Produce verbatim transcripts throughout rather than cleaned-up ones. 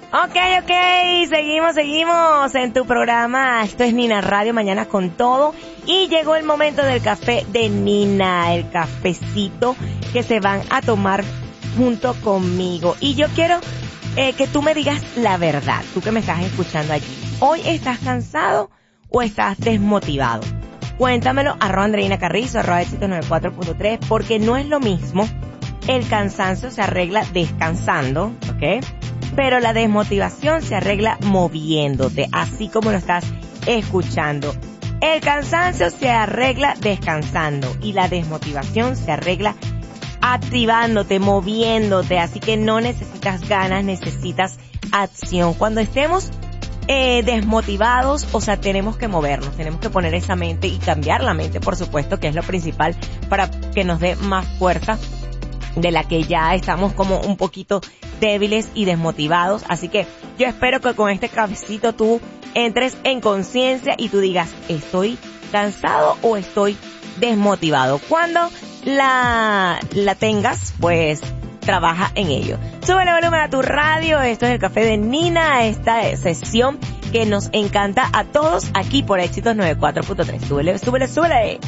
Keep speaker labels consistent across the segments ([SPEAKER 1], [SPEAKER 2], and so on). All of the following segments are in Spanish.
[SPEAKER 1] Ok, ok, seguimos, seguimos en tu programa. Esto es Nina Radio, Mañana con Todo. Y llegó el momento del café de Nina, el cafecito que se van a tomar junto conmigo. Y yo quiero eh, que tú me digas la verdad, tú que me estás escuchando allí. ¿Hoy estás cansado o estás desmotivado? Cuéntamelo, arroba Andreina Carrizo, arroba éxito noventa y cuatro punto tres, porque no es lo mismo. El cansancio se arregla descansando, ¿ok? Pero la desmotivación se arregla moviéndote, así como lo estás escuchando. El cansancio se arregla descansando y la desmotivación se arregla activándote, moviéndote. Así que no necesitas ganas, necesitas acción. Cuando estemos eh, desmotivados, o sea, tenemos que movernos, tenemos que poner esa mente y cambiar la mente, por supuesto, que es lo principal para que nos dé más fuerza de la que ya estamos como un poquito débiles y desmotivados. Así que yo espero que con este cafecito tú entres en conciencia y tú digas, ¿estoy cansado o estoy desmotivado? Cuando la, la tengas, pues trabaja en ello. Súbele volumen a tu radio. Esto es el café de Nina, esta sesión que nos encanta a todos aquí por Éxitos noventa y cuatro punto tres. Súbele, súbele, súbele.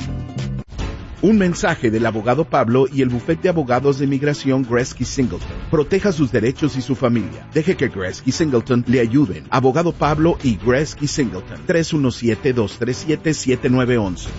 [SPEAKER 2] Un mensaje del abogado Pablo y el bufete de abogados de inmigración Gretzky Singleton. Proteja sus derechos y su familia. Deje que Gretzky Singleton le ayuden. Abogado Pablo y Gretzky Singleton. tres uno siete, dos tres siete, siete nueve uno uno.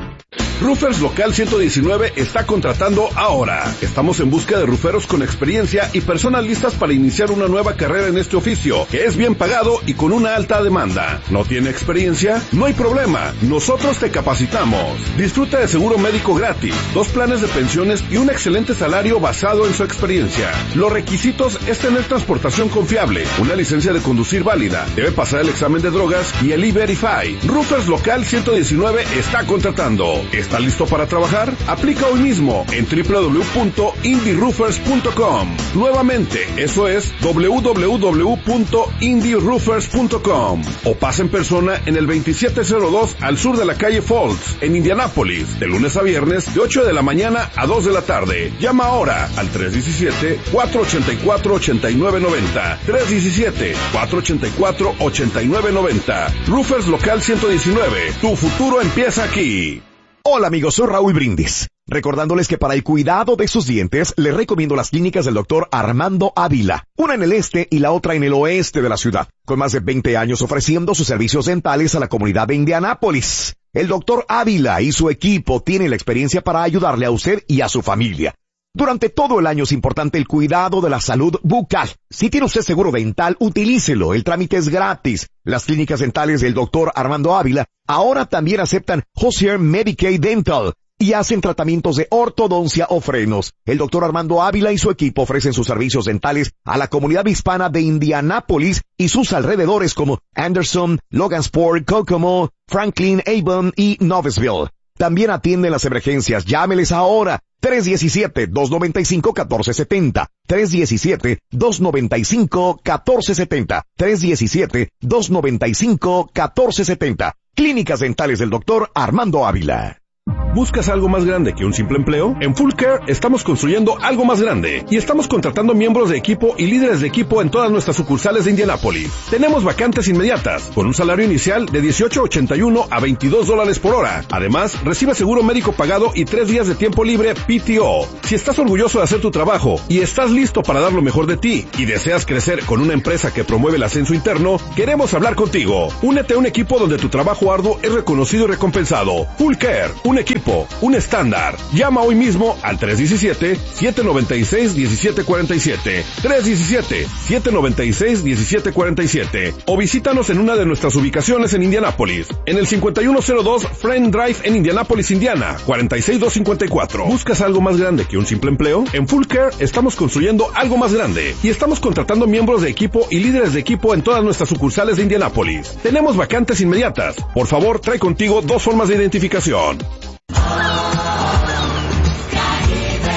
[SPEAKER 3] Roofers Local ciento diecinueve está contratando ahora. Estamos en busca de rooferos con experiencia y personas listas para iniciar una nueva carrera en este oficio, que es bien pagado y con una alta demanda. ¿No tiene experiencia? No hay problema. Nosotros te capacitamos. Disfruta de seguro médico gratis, dos planes de pensiones y un excelente salario basado en su experiencia. Los requisitos es tener transportación confiable, una licencia de conducir válida, debe pasar el examen de drogas y el E-Verify. Roofers Local ciento diecinueve está contratando. ¿Está listo para trabajar? Aplica hoy mismo en doble u doble u doble u punto indie roofers punto com. Nuevamente, eso es doble u doble u doble u punto indie roofers punto com. O pasa en persona en el veintisiete cero dos al sur de la calle Falls, en Indianápolis, de lunes a viernes, de ocho de la mañana a dos de la tarde. Llama ahora al tres uno siete, cuatro ocho cuatro, ocho nueve nueve cero. tres uno siete, cuatro ocho cuatro, ocho nueve nueve cero. Roofers Local ciento diecinueve. Tu futuro empieza aquí.
[SPEAKER 4] Hola amigos, soy Raúl Brindis. Recordándoles que para el cuidado de sus dientes, les recomiendo las clínicas del doctor Armando Ávila. Una en el este y la otra en el oeste de la ciudad. Con más de veinte años ofreciendo sus servicios dentales a la comunidad de Indianápolis. El doctor Ávila y su equipo tienen la experiencia para ayudarle a usted y a su familia. Durante todo el año es importante el cuidado de la salud bucal. Si tiene usted seguro dental, utilícelo. El trámite es gratis. Las clínicas dentales del doctor Armando Ávila ahora también aceptan Hozier Medicaid Dental y hacen tratamientos de ortodoncia o frenos. El doctor Armando Ávila y su equipo ofrecen sus servicios dentales a la comunidad hispana de Indianápolis y sus alrededores como Anderson, Logansport, Kokomo, Franklin, Avon y Noblesville. También atienden las emergencias. Llámeles ahora. tres uno siete, dos nueve cinco, uno cuatro siete cero. tres uno siete, dos nueve cinco, uno cuatro siete cero. tres uno siete, dos nueve cinco, uno cuatro siete cero. Clínicas Dentales del doctor Armando Ávila.
[SPEAKER 3] ¿Buscas algo más grande que un simple empleo? En Full Care estamos construyendo algo más grande y estamos contratando miembros de equipo y líderes de equipo en todas nuestras sucursales de Indianápolis. Tenemos vacantes inmediatas con un salario inicial de dieciocho ochenta y uno a veintidós dólares por hora. Además, recibe seguro médico pagado y tres días de tiempo libre P T O. Si estás orgulloso de hacer tu trabajo y estás listo para dar lo mejor de ti y deseas crecer con una empresa que promueve el ascenso interno, queremos hablar contigo. Únete a un equipo donde tu trabajo arduo es reconocido y recompensado. Full Care, un equipo, un estándar. Llama hoy mismo al tres uno siete, siete nueve seis, uno siete cuatro siete, tres uno siete, siete nueve seis, uno siete cuatro siete o visítanos en una de nuestras ubicaciones en Indianápolis, en el cincuenta y uno cero dos Friend Drive en Indianápolis, Indiana, cuarenta y seis mil doscientos cincuenta y cuatro. ¿Buscas algo más grande que un simple empleo? En Full Care estamos construyendo algo más grande y estamos contratando miembros de equipo y líderes de equipo en todas nuestras sucursales de Indianápolis. Tenemos vacantes inmediatas. Por favor, trae contigo dos formas de identificación.
[SPEAKER 5] Hay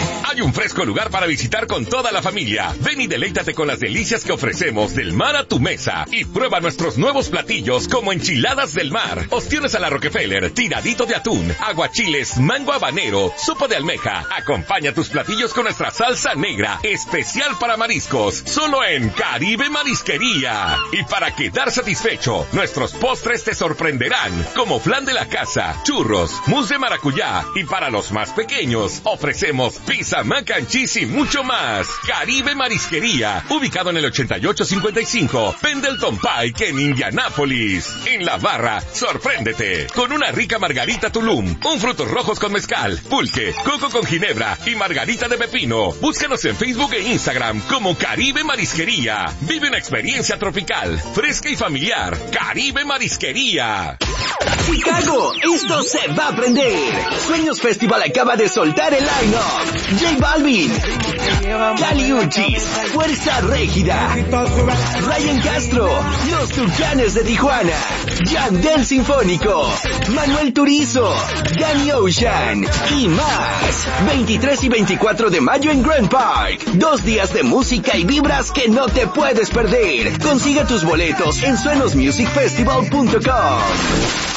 [SPEAKER 5] un fresco lugar para visitar con toda la familia. Ven y deleítate con las delicias que ofrecemos del mar a tu mesa y prueba nuestros nuevos platillos como enchiladas del mar, ostiones a la Rockefeller, tiradito de atún, aguachiles, mango habanero, sopa de almeja. Acompaña tus platillos con nuestra salsa negra, especial para mariscos, solo en Caribe Marisquería. Y para quedar satisfecho, nuestros postres te sorprenderán, como flan de la casa, churros, mousse de maracuyá, y para los más pequeños, ofrecemos pizza, mac and cheese y mucho más. Caribe Marisquería, ubicado en el ochenta y ocho cincuenta y cinco Pendleton Pike en Indianápolis. En la barra, sorpréndete con una rica margarita Tulum, un frutos rojos con mezcal, pulque, coco con ginebra y margarita de pepino. Búscanos en Facebook e Instagram como Caribe Marisquería. Vive una experiencia tropical, fresca y familiar. Caribe Marisquería.
[SPEAKER 6] Chicago, esto se va a prender. Sueños Festival acaba de soltar el line-up. J Balvin, Kali Uchis, Fuerza Régida, Ryan Castro, Los Tucanes de Tijuana, Yandel Sinfónico, Manuel Turizo, Danny Ocean y más. veintitrés y veinticuatro de mayo en Grand Park. Dos días de música y vibras que no te puedes perder. Consigue tus boletos en suenos music festival punto com.